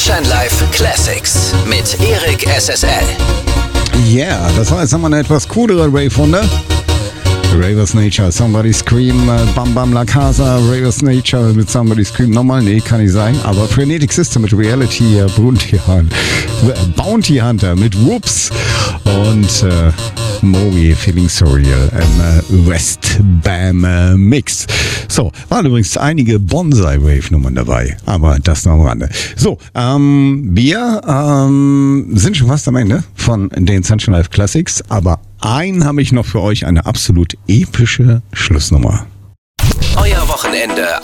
Sunshine Live Classics mit Erik SSL. Yeah, das war jetzt nochmal eine etwas coolere Rave-Runde. Ravers Nature, Somebody Scream, Bam Bam La Casa, Ravers Nature mit Somebody Scream. Nochmal, nee, kann nicht sein. Aber Frenetic System mit Reality, Bounty Hunter mit Whoops und Moe Feeling Surreal im West Bam Mix. So, waren übrigens einige Bonsai-Wave-Nummern dabei, aber das noch am Rande. So, wir sind schon fast am Ende von den Sunshine Live Classics, aber einen habe ich noch für euch, eine absolut epische Schlussnummer. Euer Wochenende